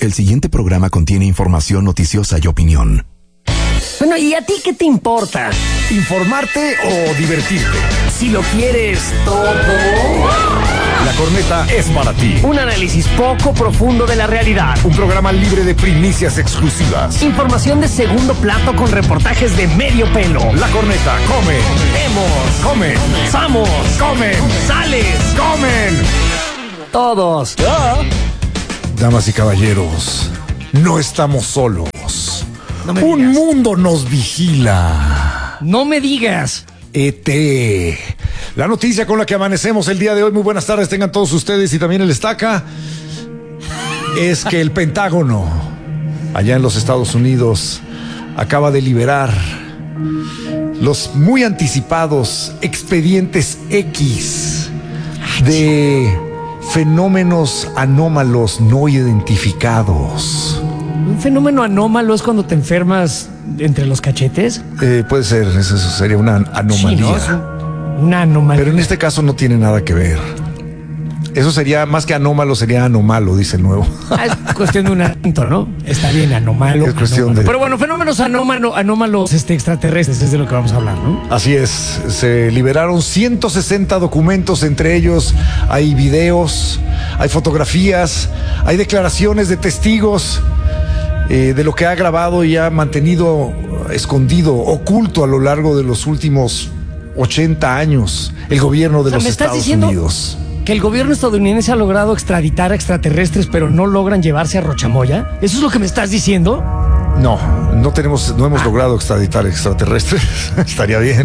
El siguiente programa contiene información noticiosa y opinión. Bueno, ¿y a ti qué te importa? ¿Informarte o divertirte? Si lo quieres todo. La Corneta es para ti. Un análisis poco profundo de la realidad. Un programa libre de primicias exclusivas. Información de segundo plato con reportajes de medio pelo. La Corneta come. Vemos. Comen. Vamos. Comen. Sales. Comen. Todos. Damas y caballeros, no estamos solos. No me Un digas. mundo nos vigila. No me digas. ET. La noticia con la que amanecemos el día de hoy, muy buenas tardes tengan todos ustedes y también el Estaca, es que el Pentágono, allá en los Estados Unidos, acaba de liberar los muy anticipados expedientes X de fenómenos anómalos no identificados. ¿Un fenómeno anómalo es cuando te enfermas entre los cachetes? Puede ser, eso sería una anomalía. Sí, ¿no? Es una anomalía. Pero en este caso no tiene nada que ver. Eso sería, más que anómalo, sería anomalo, dice el nuevo. Es cuestión de un acento, ¿no? Está bien, anómalo. Es cuestión anómalo. de... Pero bueno, fenómenos anómalos extraterrestres es de lo que vamos a hablar, ¿no? Así es, se liberaron 160 documentos, entre ellos hay videos, hay fotografías, hay declaraciones de testigos de lo que ha grabado y ha mantenido escondido, oculto a lo largo de los últimos 80 años el gobierno de los Estados Unidos. Que el gobierno estadounidense ha logrado extraditar a extraterrestres, pero no logran llevarse a Rochamoya. ¿Eso es lo que me estás diciendo? No hemos logrado extraditar extraterrestres. Estaría bien.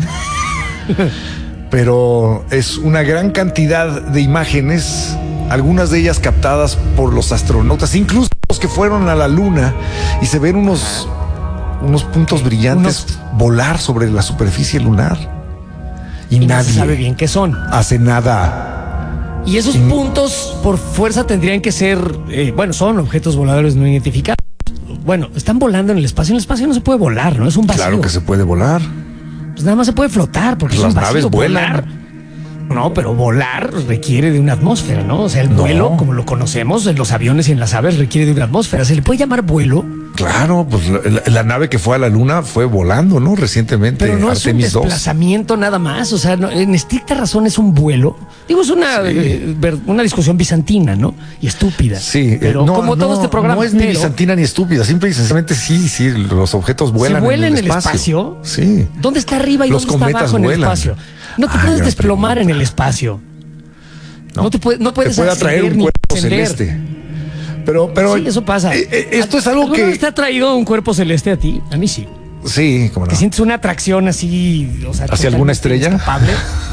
Pero es una gran cantidad de imágenes, algunas de ellas captadas por los astronautas, incluso los que fueron a la luna, y se ven unos puntos brillantes volar sobre la superficie lunar. Y no nadie se sabe bien qué son. hace nada. Y esos puntos, por fuerza, tendrían que ser, son objetos voladores no identificados. Bueno, están volando en el espacio. En el espacio no se puede volar, ¿no? Es un vacío. Claro que se puede volar. Pues nada más se puede flotar, porque Las es un vacío. naves vuelan. Volar. No, pero volar requiere de una atmósfera, ¿no? O sea, el vuelo, como lo conocemos, en los aviones y en las aves, requiere de una atmósfera. ¿Se le puede llamar vuelo? Claro, pues la nave que fue a la luna fue volando, ¿no? Recientemente, Pero no Artemis es un 2. desplazamiento nada más. O sea, en estricta razón es un vuelo. Digo, es una discusión bizantina, ¿no? Y estúpida. Sí, pero como todo este programa. No es ni bizantina ni estúpida, simple y sencillamente sí, los objetos vuelan. ¿Se vuela en el espacio? Sí. ¿Dónde está arriba y Los dónde está abajo cometas en el vuelan. espacio? No te puedes desplomar en el espacio. No te puedes te puede atraer un ni cuerpo descender. celeste. Pero sí, eso pasa. Esto es algo ¿Alguna que... vez te ha traído un cuerpo celeste a ti? A mí sí. Sí, como no. ¿Te sientes una atracción así? O sea, ¿hacia alguna estrella? Inescapable?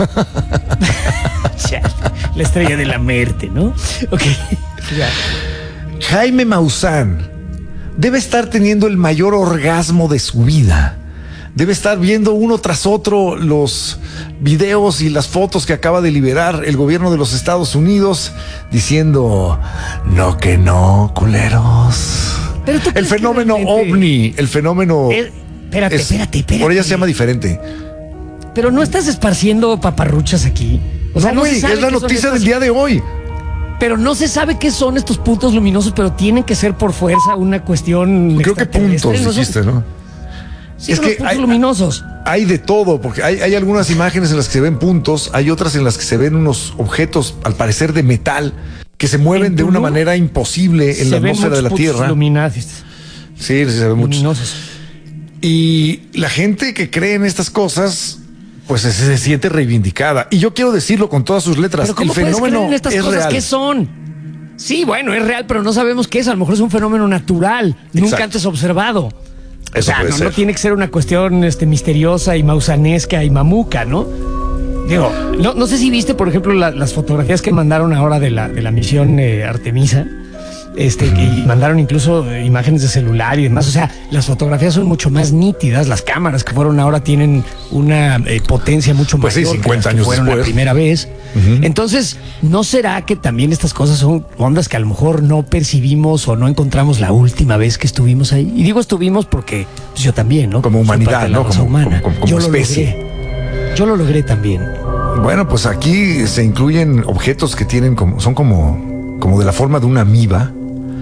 La estrella de la muerte, ¿no? Ok. Ya. Jaime Maussan debe estar teniendo el mayor orgasmo de su vida. Debe estar viendo uno tras otro los videos y las fotos que acaba de liberar el gobierno de los Estados Unidos, diciendo, no que no, culeros. Pero tú El crees que fenómeno realmente... ovni, el fenómeno... Espérate. Por ella se llama diferente. Pero no estás esparciendo paparruchas aquí. O sea, no, güey, se sabe es la qué son noticia estas- del día de hoy. Pero no se sabe qué son estos puntos luminosos, pero tienen que ser por fuerza una cuestión. Creo que extraterrestre, puntos, ¿no? dijiste, ¿no? Sí, Es son los que puntos luminosos. Hay de todo, porque hay algunas imágenes en las que se ven puntos, hay otras en las que se ven unos objetos, al parecer de metal, que se mueven de una manera imposible en la atmósfera de la Tierra. Sí, se ven muchos. Luminosos. Y la gente que cree en estas cosas, pues se siente reivindicada. Y yo quiero decirlo con todas sus letras. Pero ¿cómo el fenómeno puedes creer en estas es cosas? real. ¿Qué son? Sí, bueno, es real, pero no sabemos qué es. A lo mejor es un fenómeno natural, nunca Exacto. antes observado. Eso o sea, puede no ser. tiene que ser una cuestión misteriosa y mausanesca y mamuca, ¿no? Digo, no sé si viste, por ejemplo, las fotografías que mandaron ahora de la misión Artemisa. Y mandaron incluso imágenes de celular y demás. O sea, las fotografías son mucho más nítidas. Las cámaras que fueron ahora tienen una potencia mucho Pues sí, mayor 50 que las que años fueron la después. primera vez. Entonces, ¿no será que también estas cosas son ondas que a lo mejor no percibimos o no encontramos la última vez que estuvimos ahí? Y digo estuvimos porque pues, yo también, ¿no? Como Soy humanidad, parte de la ¿no? raza Como humana. Yo lo especie. logré. Yo lo logré también. Bueno, pues aquí se incluyen objetos que tienen son como de la forma de una amiba,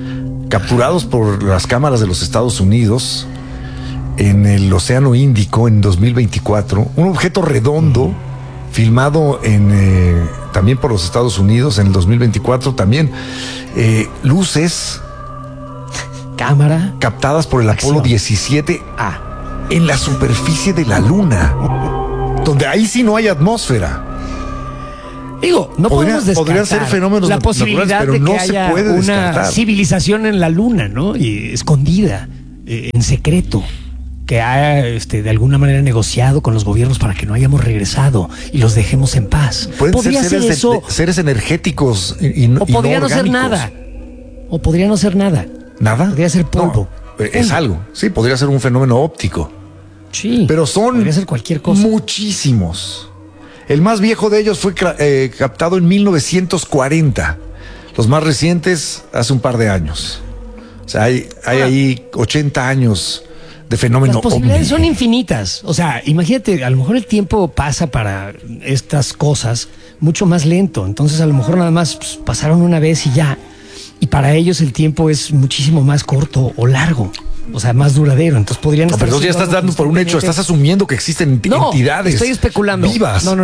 capturados por las cámaras de los Estados Unidos en el Océano Índico en 2024. Un objeto redondo filmado también por los Estados Unidos en el 2024. También luces. Cámara. Captadas por el Apolo 17A en la superficie de la Luna, donde ahí sí no hay atmósfera. Digo, no podemos descartar podrían ser fenómenos la posibilidad naturales, pero de que no se haya puede una descartar. civilización en la Luna, ¿no? Y escondida, en secreto, que ha de alguna manera negociado con los gobiernos para que no hayamos regresado y los dejemos en paz. Pueden Podría ser ser eso, seres energéticos y o podría no ser orgánicos. nada. O podría no ser nada. ¿Nada? Podría ser polvo. No, es algo. Sí, podría ser un fenómeno óptico. Sí. Pero son podría ser cualquier cosa. muchísimos. El más viejo de ellos fue captado en 1940. Los más recientes hace un par de años. O sea, hay ahí 80 años de fenómeno Las posibilidades ovni. son infinitas. O sea, imagínate, a lo mejor el tiempo pasa para estas cosas mucho más lento. Entonces, a lo mejor nada más pasaron una vez y ya. Y para ellos el tiempo es muchísimo más corto o largo. O sea, más duradero. Entonces podrían No, estar. pero ya estás dando por un hecho, estás asumiendo que existen entidades. Estoy especulando. Vivas. No.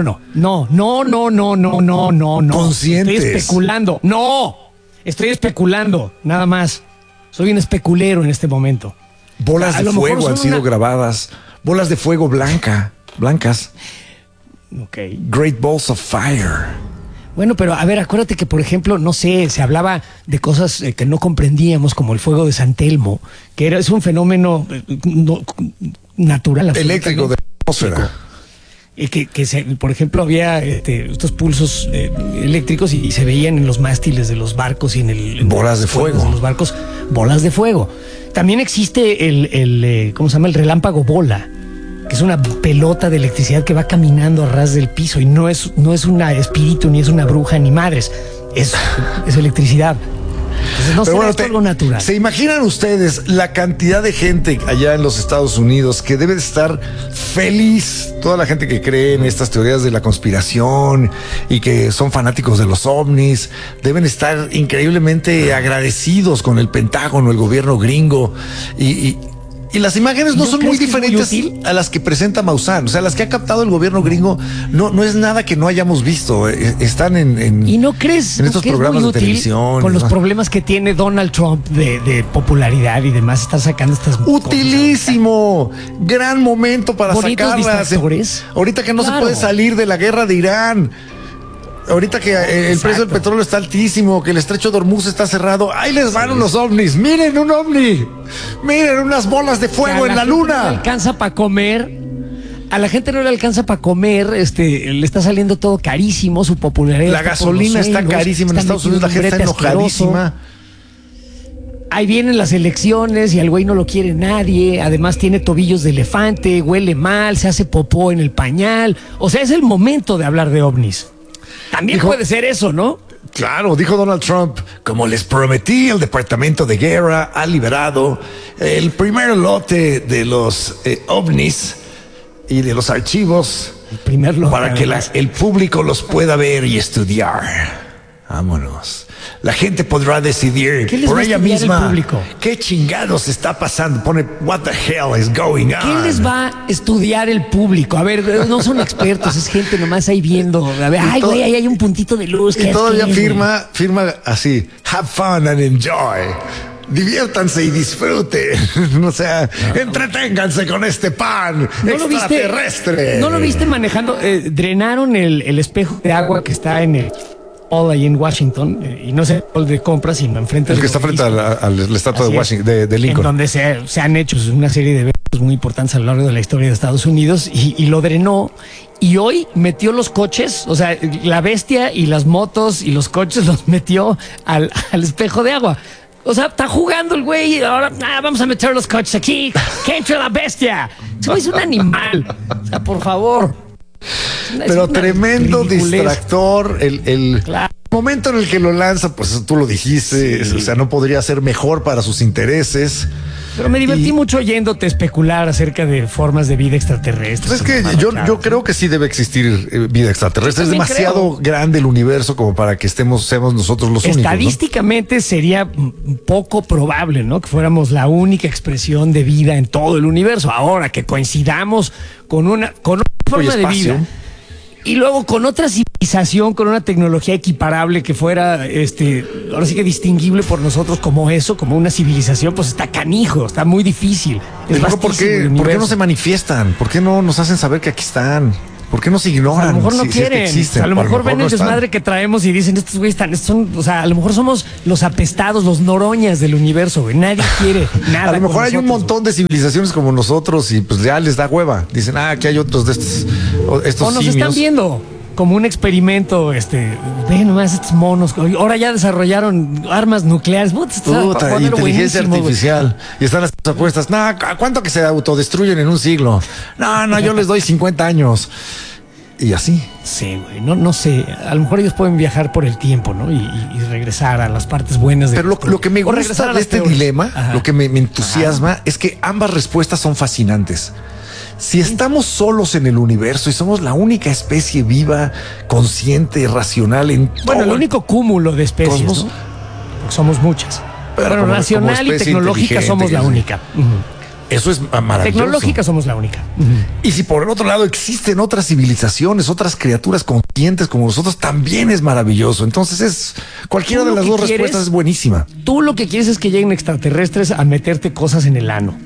Conscientes. Estoy especulando. No. Estoy especulando. Nada más. Soy un especulero en este momento. Bolas A de lo mejor fuego son han sido una- grabadas. Bolas de fuego blancas. Ok. Great Balls of Fire. Bueno, pero a ver, acuérdate que, por ejemplo, no sé, se hablaba de cosas que no comprendíamos, como el fuego de San Telmo, que es un fenómeno natural. Eléctrico de la atmósfera. Por ejemplo, había estos pulsos eléctricos y se veían en los mástiles de los barcos y en Bolas de los fuegos fuego. de los barcos, bolas de fuego. También existe ¿cómo se llama? El relámpago bola, que es una pelota de electricidad que va caminando a ras del piso y no es un espíritu, ni es una bruja, ni madres. Es electricidad. Entonces no será esto algo natural. ¿Se imaginan ustedes la cantidad de gente allá en los Estados Unidos que debe de estar feliz? Toda la gente que cree en estas teorías de la conspiración y que son fanáticos de los ovnis, deben estar increíblemente agradecidos con el Pentágono, el gobierno gringo y las imágenes no son muy crees que es muy diferentes útil? a las que presenta Maussan. O sea, las que ha captado el gobierno gringo no es nada que no hayamos visto. Están ¿Y no crees en estos que es programas muy de útil televisión? con los ¿no? problemas que tiene Donald Trump de popularidad y demás, estar sacando estas Utilísimo, gran momento para Bonitos sacarlas. distractores. Ahorita que no se Claro. puede salir de la guerra de Irán. Ahorita que el precio del petróleo está altísimo, que el estrecho de Hormuz está cerrado, ahí les van unos ovnis. Miren un ovni, miren unas bolas de fuego en la No le luna. alcanza para comer. A la gente no le alcanza para comer, le está saliendo todo carísimo, su popularidad. La gasolina está carísima en Estados Unidos, la gente está enojadísima. Ahí vienen las elecciones y al güey no lo quiere nadie. Además tiene tobillos de elefante, huele mal, se hace popó en el pañal. O sea, es el momento de hablar de ovnis. También Dijo- puede ser eso, ¿no? Claro, dijo Donald Trump, como les prometí, el Departamento de Guerra ha liberado el primer lote de los ovnis y de los archivos El primer lote, para que además. el público los pueda ver y estudiar. Vámonos. La gente podrá decidir ¿Qué les por va a ella estudiar el misma público? qué chingados está pasando. Pone what the hell is going on. ¿Qué les va a estudiar el público? A ver, no son expertos, es gente nomás ahí viendo. A ver, ay, güey, ahí hay un puntito de luz. Y ¿qué todavía es, güey? firma así, have fun and enjoy. Diviértanse y disfruten. O sea, entreténganse con este pan ¿No lo viste? extraterrestre. ¿No lo viste manejando? Drenaron el espejo de agua que está en el Hall ahí en Washington, y no sé el de compras, sino enfrente El del que está frente obelisco. a la estatua Así de es. Washington, de Lincoln. En donde se han hecho una serie de eventos muy importantes a lo largo de la historia de Estados Unidos y lo drenó. Y hoy metió los coches, o sea, la bestia y las motos y los coches los metió al espejo de agua. O sea, está jugando el güey y ahora vamos a meter los coches aquí. ¡Que entre la bestia! Eso es un animal. O sea, por favor. Pero Es una tremendo ridiculez. distractor. El Claro. momento en el que lo lanza, pues tú lo dijiste, o sea, no podría ser mejor para sus intereses. Pero me divertí mucho oyéndote especular acerca de formas de vida extraterrestre. Pues es que yo creo que sí debe existir vida extraterrestre. Es demasiado grande el universo como para que seamos nosotros los únicos. Estadísticamente sería poco probable, ¿no? Que fuéramos la única expresión de vida en todo el universo. Ahora que coincidamos con una forma de vida y luego con otra civilización, con una tecnología equiparable que fuera, ahora sí que distinguible por nosotros como eso, como una civilización, pues está canijo, está muy difícil. ¿Por qué no se manifiestan? ¿Por qué no nos hacen saber que aquí están? ¿Por qué nos ignoran? A lo mejor no quieren. A lo mejor ven el desmadre que traemos y dicen, estos güeyes son, o sea, a lo mejor somos los apestados, los noroñas del universo, güey. Nadie quiere nada. A lo mejor hay un montón de civilizaciones como nosotros y pues ya les da hueva. Dicen, aquí hay otros de estos o nos simios. Están viendo como un experimento, ve nomás estos monos. Ahora ya desarrollaron armas nucleares. Inteligencia artificial. Y están las apuestas. ¿Cuánto que se autodestruyen en un siglo? No, yo les doy 50 años. Y así. Sí, güey, no sé. A lo mejor ellos pueden viajar por el tiempo, ¿no? Y regresar a las partes buenas de. Pero lo que me gusta de este dilema, lo que me entusiasma, es que ambas respuestas son fascinantes. Si estamos solos en el universo y somos la única especie viva, consciente, racional en todo. Bueno, el único cúmulo de especies, ¿no? Porque somos muchas. Pero racional y tecnológica somos la única. Eso es maravilloso. Tecnológica somos la única. Y si por el otro lado existen otras civilizaciones, otras criaturas conscientes como nosotros, también es maravilloso. Entonces cualquiera de las dos respuestas es buenísima. Tú lo que quieres es que lleguen extraterrestres a meterte cosas en el ano.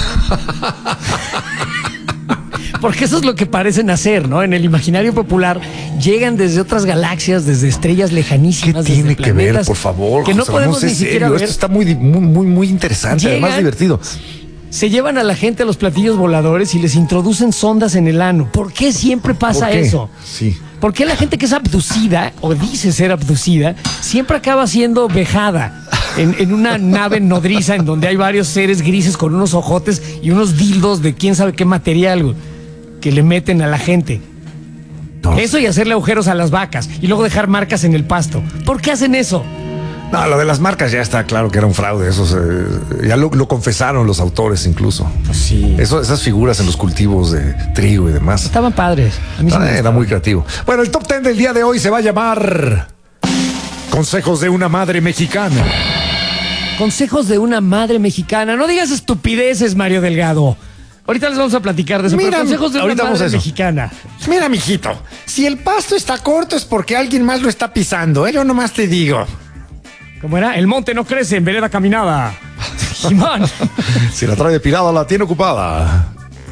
Porque eso es lo que parecen hacer, ¿no? En el imaginario popular llegan desde otras galaxias, desde estrellas lejanísimas. ¿Qué tiene que ver, por favor? Que no podemos ni siquiera ver. Esto está muy interesante, además divertido. Se llevan a la gente a los platillos voladores y les introducen sondas en el ano. ¿Por qué siempre pasa eso? Sí. ¿Por qué la gente que es abducida o dice ser abducida siempre acaba siendo vejada en una nave nodriza en donde hay varios seres grises con unos ojotes y unos dildos de quién sabe qué material que le meten a la gente? Eso y hacerle agujeros a las vacas y luego dejar marcas en el pasto. ¿Por qué hacen eso? No, lo de las marcas ya está claro que era un fraude. Eso ya lo confesaron los autores incluso. Sí. Esas figuras en los cultivos de trigo y demás. Estaban padres. A mí era muy creativo. Bueno, el top 10 del día de hoy se va a llamar Consejos de una madre mexicana. Consejos de una madre mexicana. No digas estupideces, Mario Delgado. Ahorita les vamos a platicar de eso. Mira, consejos de una madre mexicana. Mira, mijito, si el pasto está corto es porque alguien más lo está pisando, yo nomás te digo. ¿Cómo era? El monte no crece en vereda caminada. Jimán. Si la trae depilada, la tiene ocupada.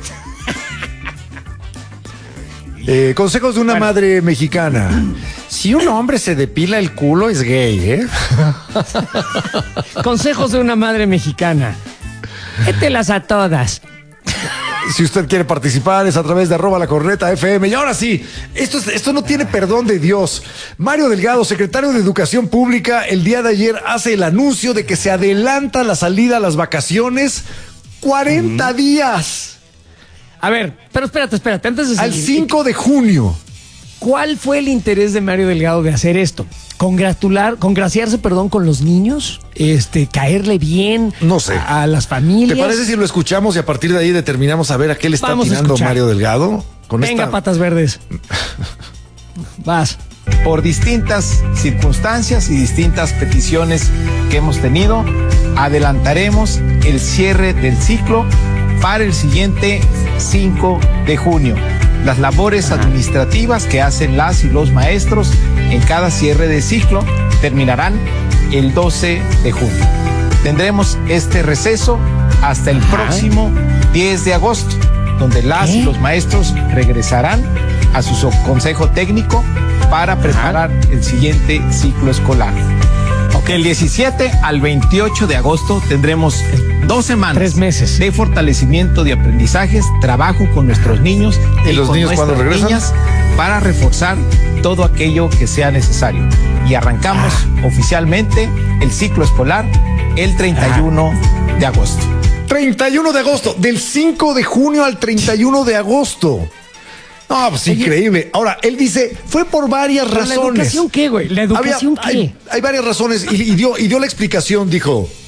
Consejos de una madre mexicana. Si un hombre se depila el culo es gay, ¿eh? Consejos de una madre mexicana. Mételas a todas. Si usted quiere participar es a través de @lacornetafm. Y ahora sí, esto no tiene perdón de Dios. Mario Delgado, secretario de Educación Pública, el día de ayer hace el anuncio de que se adelanta la salida a las vacaciones 40 días. A ver, pero espérate, antes de al seguir, 5 de junio. ¿Cuál fue el interés de Mario Delgado de hacer esto? Congraciarse con los niños, caerle bien, no sé, a las familias. ¿Te parece si lo escuchamos y a partir de ahí determinamos a ver a qué le está atinando Mario Delgado? Venga, patas verdes. Vas. Por distintas circunstancias y distintas peticiones que hemos tenido, adelantaremos el cierre del ciclo para el siguiente 5 de junio. Las labores administrativas que hacen las y los maestros en cada cierre de ciclo terminarán el 12 de junio. Tendremos este receso hasta el próximo 10 de agosto, donde las y los maestros regresarán a su consejo técnico para preparar el siguiente ciclo escolar. Del 17 al 28 de agosto tendremos 2 semanas. 3 meses. De fortalecimiento de aprendizajes, trabajo con nuestros niños y los con niños cuando regresan, niñas, para reforzar todo aquello que sea necesario. Y arrancamos oficialmente el ciclo escolar el 31 de agosto. 31 de agosto, del 5 de junio al 31 de agosto. No, pues increíble. Ahora, él dice, fue por varias razones. ¿La educación qué, güey? ¿La educación qué? Hay varias razones y dio la explicación, dijo,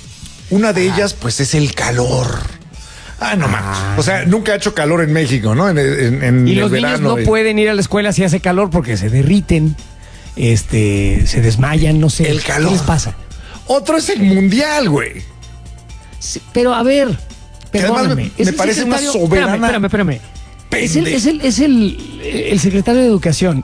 Una de ellas, pues, es el calor. No más. O sea, nunca ha hecho calor en México, ¿no? En Y el los niños verano. no pueden ir a la escuela si hace calor porque se derriten, se desmayan, no sé. El calor. ¿Qué les pasa? Otro es el mundial, güey. Sí, pero a ver, Que además perdóname. me parece una soberana Espérame. Es el secretario de Educación.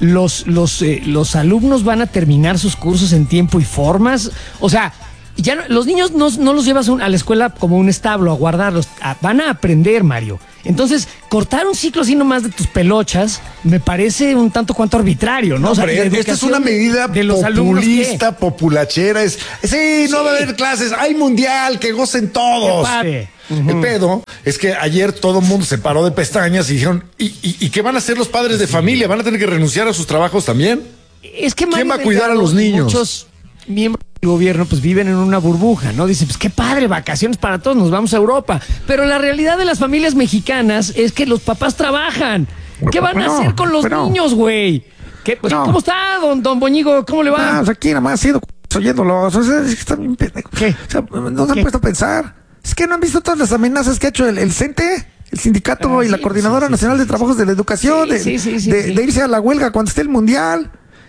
Los alumnos van a terminar sus cursos en tiempo y formas. O sea, ya los niños no los llevas a la escuela como un establo a guardarlos. Van a aprender, Mario. Entonces, cortar un ciclo así nomás de tus pelochas me parece un tanto cuanto arbitrario, ¿no? No, O sea, hombre, la esta es educación una medida de los alumnos, populista, populachera. Sí, no va a haber clases. Hay mundial, que gocen todos. Qué padre. El pedo es que ayer todo el mundo se paró de pestañas y dijeron, ¿y qué van a hacer los padres de familia? ¿Van a tener que renunciar a sus trabajos también? Es que ¿Quién Mario va a cuidar a los Delgado y niños? Muchos miembros del gobierno pues viven en una burbuja, ¿no? Dicen, pues qué padre, vacaciones para todos, nos vamos a Europa. Pero la realidad de las familias mexicanas es que los papás trabajan. ¿Qué van a hacer con los niños, güey? ¿Cómo está, don Boñigo? ¿Cómo le va? Aquí nada más sido oyéndolos. O sea, es que están bien pendejos. ¿Qué? O sea, no se han puesto a pensar. Es que no han visto todas las amenazas que ha hecho el CENTE, el sindicato y la Coordinadora Nacional de Trabajos de la Educación, de irse a la huelga cuando esté el mundial.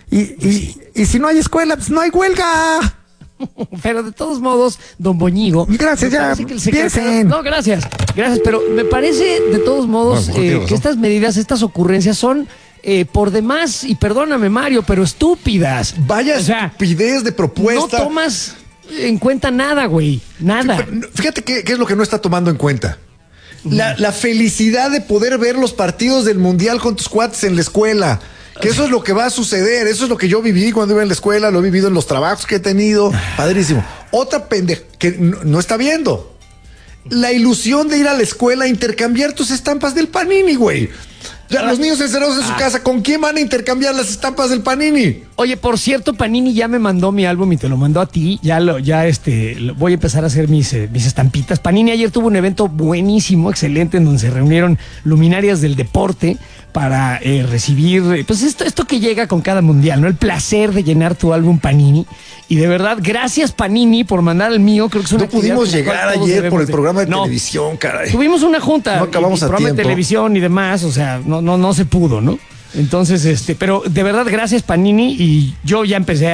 Y si no hay escuela, pues no hay huelga. Pero de todos modos, don Boñigo. Gracias, ya. Piensen. No, gracias, pero me parece de todos modos que estas medidas, estas ocurrencias son por demás, y perdóname, Mario, pero estúpidas. Vaya estupidez de propuesta. No tomas en cuenta nada, güey. Nada. Fíjate qué es lo que no está tomando en cuenta. La felicidad de poder ver los partidos del mundial con tus cuates en la escuela. Que eso es lo que va a suceder. Eso es lo que yo viví cuando iba en la escuela, lo he vivido en los trabajos que he tenido. Padrísimo. Otra pendeja que no está viendo. La ilusión de ir a la escuela a intercambiar tus estampas del Panini, güey. Ya, los niños encerrados en su casa, ¿con quién van a intercambiar las estampas del Panini? Oye, por cierto, Panini ya me mandó mi álbum y te lo mandó a ti. Voy a empezar a hacer mis estampitas. Panini ayer tuvo un evento buenísimo, excelente, en donde se reunieron luminarias del deporte para recibir, pues esto que llega con cada mundial, ¿no? El placer de llenar tu álbum Panini. Y de verdad, gracias Panini por mandar el mío. Creo que es una no pudimos llegar ayer por el programa de televisión, caray. Tuvimos una junta. No acabamos a programa tiempo. de televisión y demás, o sea, no se pudo, ¿no? Entonces, pero de verdad, gracias Panini, y yo ya empecé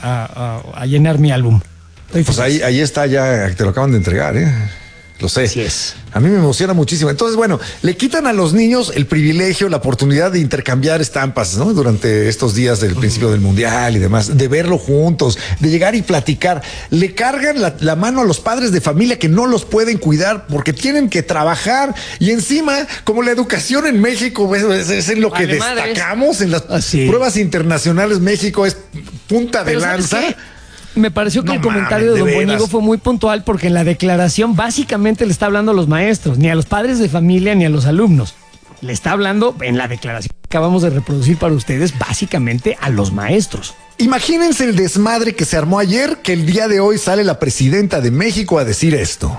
a llenar mi álbum. Pues ahí está, ya te lo acaban de entregar, ¿eh? Lo sé. Así es. A mí me emociona muchísimo. Entonces, bueno, le quitan a los niños el privilegio, la oportunidad de intercambiar estampas, ¿no? Durante estos días del principio del mundial y demás, de verlo juntos, de llegar y platicar. Le cargan la mano a los padres de familia que no los pueden cuidar porque tienen que trabajar. Y encima, como la educación en México es en lo que destacamos en las pruebas internacionales, México es punta de lanza. Me pareció que el comentario de don Boñigo fue muy puntual, porque en la declaración básicamente le está hablando a los maestros, ni a los padres de familia ni a los alumnos. Le está hablando en la declaración que acabamos de reproducir para ustedes básicamente a los maestros. Imagínense el desmadre que se armó ayer, que el día de hoy sale la presidenta de México a decir esto.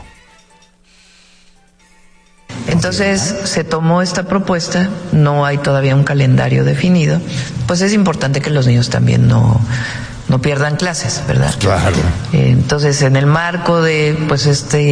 Entonces se tomó esta propuesta, no hay todavía un calendario definido, pues es importante que los niños también no pierdan clases, ¿verdad? Claro. Entonces, en el marco de pues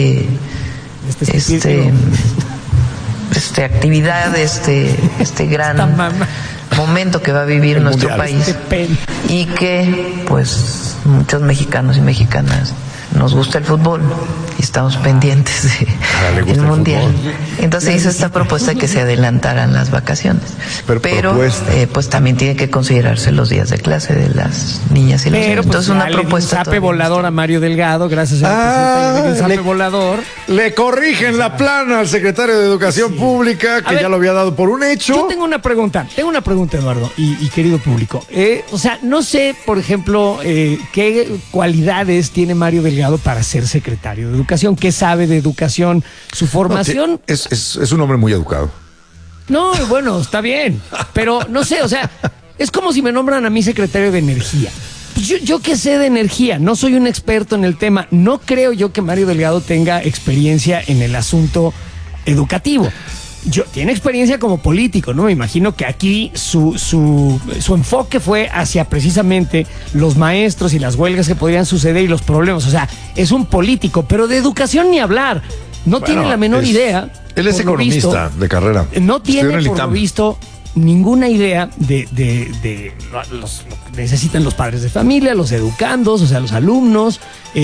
actividad, este gran momento que va a vivir nuestro país, y que pues muchos mexicanos y mexicanas nos gusta el fútbol y estamos pendientes del mundial. Entonces hizo esta propuesta de que se adelantaran las vacaciones. Pero pues también tiene que considerarse los días de clase de las niñas y los niños. Entonces una propuesta. Un zape volador a Mario Delgado, gracias a un zape volador. Le corrigen la plana al secretario de Educación Pública, que ya lo había dado por un hecho. Yo tengo una pregunta, Eduardo, y querido público. O sea, no sé, por ejemplo, qué cualidades tiene Mario Delgado para ser secretario de Educación. ¿Qué sabe de educación? ¿Su formación? Es un hombre muy educado. No, bueno, está bien. Pero no sé, o sea, es como si me nombran a mí secretario de Energía. Pues yo qué sé de energía, no soy un experto en el tema. No creo yo que Mario Delgado tenga experiencia en el asunto educativo. tiene experiencia como político, ¿no? Me imagino que aquí su enfoque fue hacia precisamente los maestros y las huelgas que podrían suceder y los problemas. O sea, es un político, pero de educación ni hablar. No tiene la menor idea. Él es economista de carrera. No tiene, por lo visto, ninguna idea de lo que necesitan los padres de familia, los educandos, o sea, los alumnos.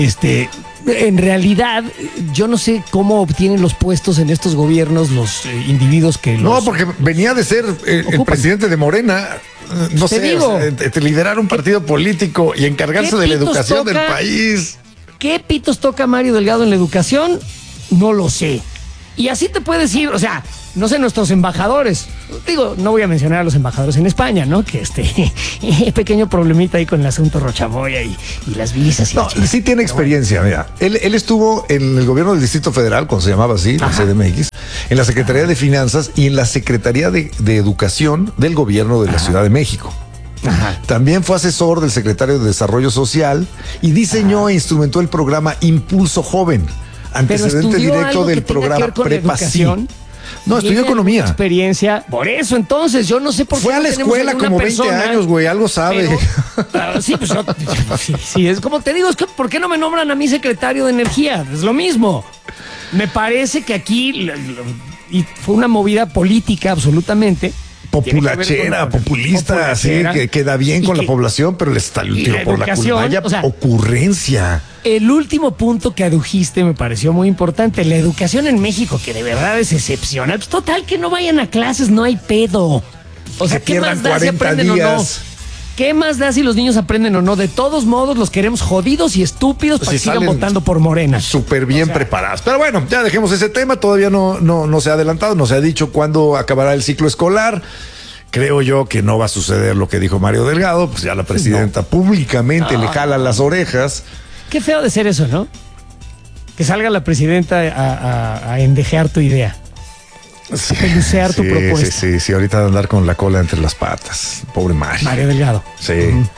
En realidad, yo no sé cómo obtienen los puestos en estos gobiernos los individuos que los... No, porque venía de ser el presidente de Morena. No sé, digo, liderar un partido político y encargarse de la educación del país. ¿Qué pitos toca Mario Delgado en la educación? No lo sé. Y así te puedes ir, o sea, no sé, nuestros embajadores. Digo, no voy a mencionar a los embajadores en España, ¿no? Que pequeño problemita ahí con el asunto Rochamoya y las visas. No, sí tiene experiencia, mira. Él estuvo en el gobierno del Distrito Federal, cuando se llamaba así, la CDMX, en la Secretaría de Finanzas y en la Secretaría de Educación del gobierno de la Ciudad de México. Ajá. También fue asesor del secretario de Desarrollo Social y diseñó e instrumentó el programa Impulso Joven, antecedente directo del programa Prepa Sí. No, estudió economía. Experiencia. Por eso, entonces, yo no sé por qué. Fue a la escuela como 20 años, güey, algo sabe. Pero, sí, pues sí, es como te digo, es que ¿por qué no me nombran a mí secretario de Energía? Es lo mismo. Me parece que aquí y fue una movida política absolutamente. Populachera, populista, sí, que queda bien con la población, pero le está el tiro por la culpa. Vaya ocurrencia. El último punto que adujiste me pareció muy importante. La educación en México, que de verdad es excepcional. Pues total, que no vayan a clases, no hay pedo. O sea, ¿qué más da si aprenden días. O no? ¿Qué más da si los niños aprenden o no? De todos modos, los queremos jodidos y estúpidos para que sigan votando por Morena. Súper bien preparados. Pero bueno, ya dejemos ese tema. Todavía no se ha adelantado, no se ha dicho cuándo acabará el ciclo escolar. Creo yo que no va a suceder lo que dijo Mario Delgado. Pues ya la presidenta públicamente le jala las orejas. Qué feo de ser eso, ¿no? Que salga la presidenta a endejear tu idea. Sí, pelucear tu propuesta. Sí, ahorita de andar con la cola entre las patas. Pobre Mario. Mario Delgado. Sí.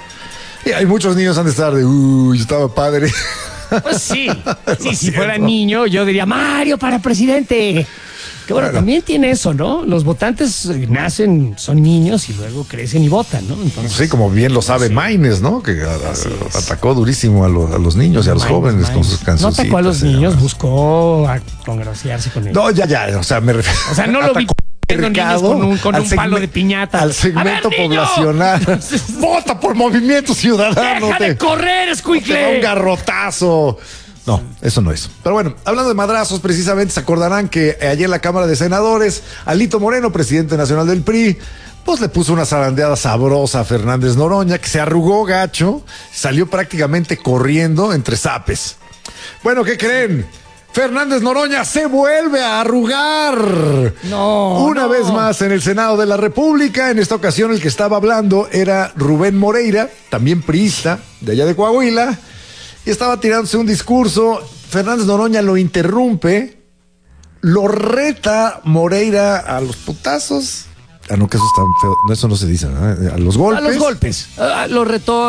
Y hay muchos niños han de estar de, estaba padre. Pues sí. Si fuera niño, yo diría, Mario para presidente. Que bueno, también tiene eso, ¿no? Los votantes nacen, son niños y luego crecen y votan, ¿no? Entonces, sí, como bien lo sabe Maines, ¿no? Que atacó durísimo a los niños y a los jóvenes con sus canciones. No atacó a los niños, buscó congraciarse con ellos. No, ya, o sea, me refiero. O sea, no lo vi con un palo de piñata. Al segmento poblacional. ¡Vota por Movimiento Ciudadano! ¡Deja de correr, escuincle! ¡Un garrotazo! No, eso no es. Pero bueno, hablando de madrazos, precisamente se acordarán que ayer en la Cámara de Senadores, Alito Moreno, presidente nacional del PRI, pues le puso una zarandeada sabrosa a Fernández Noroña, que se arrugó gacho, salió prácticamente corriendo entre zapes. Bueno, ¿qué creen? Fernández Noroña se vuelve a arrugar. Una vez más en el Senado de la República. En esta ocasión el que estaba hablando era Rubén Moreira, también priista de allá de Coahuila. Y estaba tirándose un discurso. Fernández Noroña lo interrumpe, lo reta Moreira a los putazos. No, que eso está feo. No, eso no se dice, ¿no? A los golpes. A los golpes. Lo retó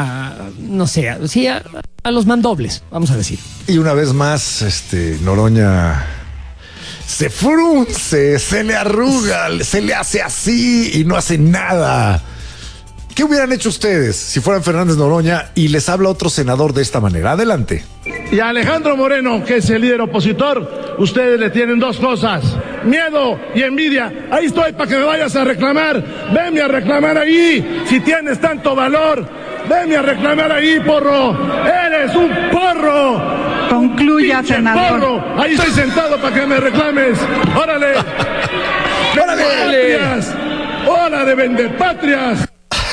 no sé, a los mandobles, vamos a decir. Y una vez más, Noroña se frunce, se le arruga, se le hace así y no hace nada. ¿Qué hubieran hecho ustedes si fueran Fernández Noroña y les habla otro senador de esta manera? Adelante. Y a Alejandro Moreno, que es el líder opositor, ustedes le tienen dos cosas: miedo y envidia. Ahí estoy para que me vayas a reclamar. Venme a reclamar ahí. Si tienes tanto valor, venme a reclamar ahí, porro. Eres un porro. Concluya, senador. Porro. Ahí estoy sentado para que me reclames. Órale. ¡Órale! ¡Órale, vendepatrias!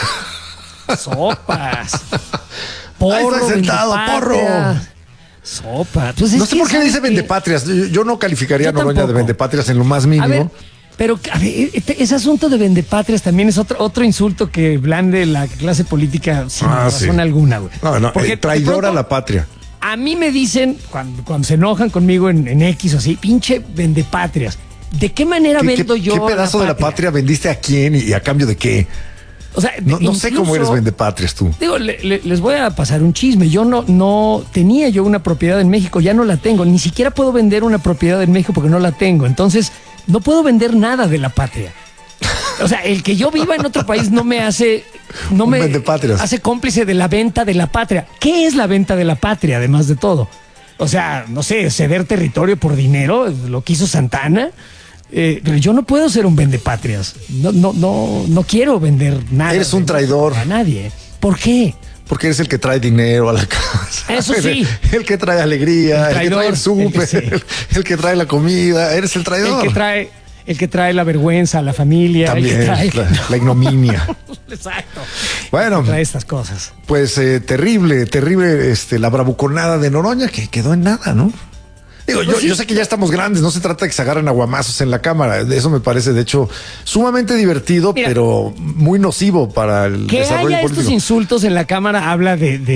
Sopas. Porro, ahí está sentado, porro. Sopa. Pues no sé por qué dice vendepatrias. Yo no calificaría a Noroña de vendepatrias en lo más mínimo. A ver, pero ese asunto de vendepatrias también es otro insulto que blande la clase política sin razón alguna, güey. No, porque traidora a la patria. A mí me dicen, cuando se enojan conmigo en X o así, pinche vendepatrias. ¿De qué manera vendo yo? ¿Qué pedazo de la patria vendiste a quién y a cambio de qué? O sea, no sé cómo eres vendepatrias tú. Digo, les voy a pasar un chisme. Yo no tenía yo una propiedad en México, ya no la tengo. Ni siquiera puedo vender una propiedad en México porque no la tengo. Entonces, no puedo vender nada de la patria. O sea, el que yo viva en otro país no me hace cómplice de la venta de la patria. ¿Qué es la venta de la patria, además de todo? O sea, no sé, ceder territorio por dinero, lo que hizo Santana. Pero yo no puedo ser un vendepatrias. No quiero vender nada. Eres un traidor. A nadie. ¿Por qué? Porque eres el que trae dinero a la casa. Eso sí. El que trae alegría, el traidor, el que trae el súper, el que trae la comida. Eres el traidor. El que trae la vergüenza a la familia. También, el que trae la ignominia. Exacto. Bueno, trae estas cosas. Pues terrible la bravuconada de Noroña, que quedó en nada, ¿no? Digo, yo sé que ya estamos grandes, no se trata de que se agarren aguamazos en la cámara. Eso me parece, de hecho, sumamente divertido, pero muy nocivo para el desarrollo político. Que haya estos insultos en la cámara habla de